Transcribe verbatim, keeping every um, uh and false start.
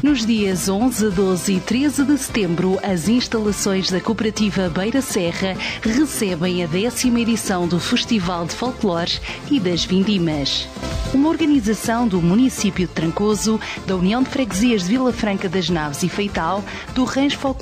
Nos dias onze, doze e treze de setembro, as instalações da Cooperativa Beira Serra recebem a décima edição do Festival de Folclore e das Vindimas. Uma organização do município de Trancoso, da União de Freguesias de Vila Franca das Naves e Feital, do Rancho Folclore